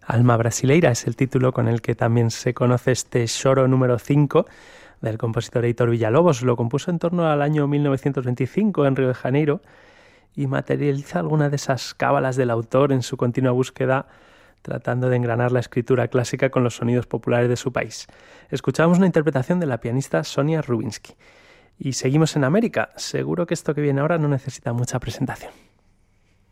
Alma Brasileira es el título con el que también se conoce este choro número 5 del compositor Heitor Villa-Lobos. Lo compuso en torno al año 1925 en Río de Janeiro y materializa alguna de esas cábalas del autor en su continua búsqueda tratando de engranar la escritura clásica con los sonidos populares de su país. Escuchamos una interpretación de la pianista Sonia Rubinsky. Y seguimos en América. Seguro que esto que viene ahora no necesita mucha presentación.